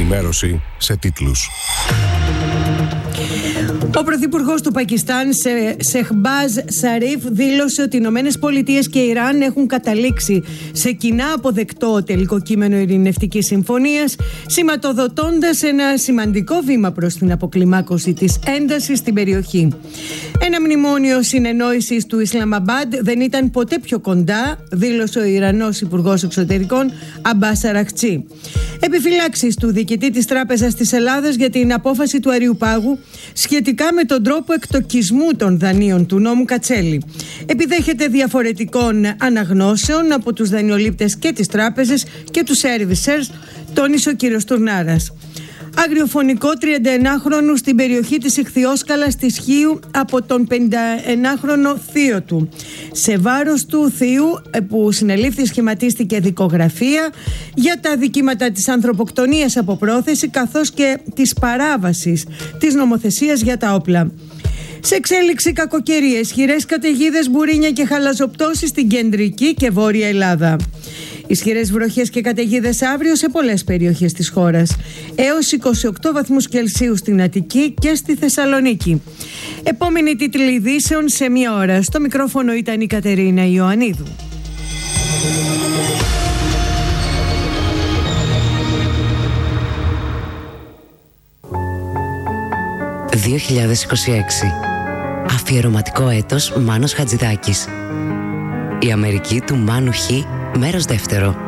ενημέρωση σε τίτλους. Ο Πρωθυπουργός του Πακιστάν, Σεχμπάζ Σαρίφ, δήλωσε ότι οι Ηνωμένες Πολιτείες και Ιράν έχουν καταλήξει σε κοινά αποδεκτό τελικό κείμενο ειρηνευτικής συμφωνίας, σηματοδοτώντας ένα σημαντικό βήμα προς την αποκλιμάκωση της έντασης στην περιοχή. Ένα μνημόνιο συνεννόησης του Ισλαμαμπάντ δεν ήταν ποτέ πιο κοντά, δήλωσε ο Ιρανός Υπουργός Εξωτερικών Αμπάς Αραχτσί. Επιφυλάξεις του διοικητή της Τράπεζας της Ελλάδας για την απόφαση του Αριουπάγου σχετικά με τον τρόπο εκτοκισμού των δανείων του νόμου Κατσέλη. Επιδέχεται διαφορετικών αναγνώσεων από τους δανειολήπτες και τις τράπεζες και τους servicers, τόνισε ο κύριος Τουρνάρας. Αγριοφωνικό 31χρονου στην περιοχή της Ιχθυόσκαλας της Χίου από τον 51χρονο θείο του. Σε βάρος του θείου που συνελήφθη σχηματίστηκε δικογραφία για τα δικήματα της ανθρωποκτονίας από πρόθεση καθώς και της παράβασης της νομοθεσίας για τα όπλα. Σε εξέλιξη κακοκαιρία, ισχυρές καταιγίδες, μπουρίνια και χαλαζοπτώσεις στην κεντρική και βόρεια Ελλάδα. Ισχυρές βροχές και καταιγίδες αύριο σε πολλές περιοχές της χώρας. Έως 28 βαθμούς Κελσίου στην Αττική και στη Θεσσαλονίκη. Επόμενη τίτλη ειδήσεων σε μία ώρα. Στο μικρόφωνο ήταν η Κατερίνα Ιωαννίδου. «2026. Αφιερωματικό έτος Μάνος Χατζηδάκης. Η Αμερική του Μάνου Χ, μέρος δεύτερο.